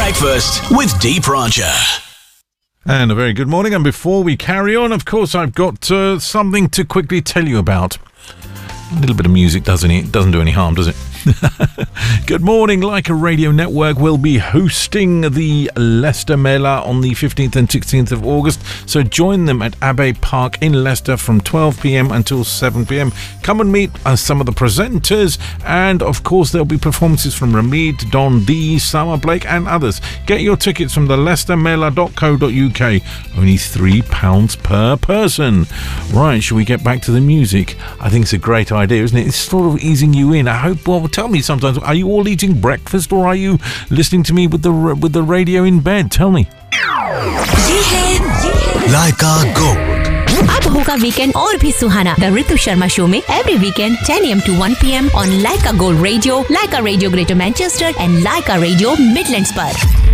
Breakfast with Deep Rancher. And a very good morning. And before we carry on, of course, I've got something to quickly tell you about. A little bit of music, doesn't it? It doesn't do any harm, does it? Good morning. Leica Radio Network will be hosting the Leicester Mela on the 15th and 16th of August. So join them at Abbey Park in Leicester from 12 p.m. until 7 p.m. Come and meet some of the presenters. And, of course, there'll be performances from Ramid, Don D, Summer Blake and others. Get your tickets from the leicestermela.co.uk. Only £3 per person. Right, shall we get back to the music? I think it's a great idea, isn't it? It's sort of easing you in. I hope, well, tell me sometimes, are you all eating breakfast or are you listening to me with the radio in bed? Tell me. Leica Gold. अब होगा weekend और भी सुहाना the Ritu Sharma show में every weekend 10 AM to 1 PM on Lyca gold radio, Lyca radio greater Manchester and Lyca radio Midlands पर।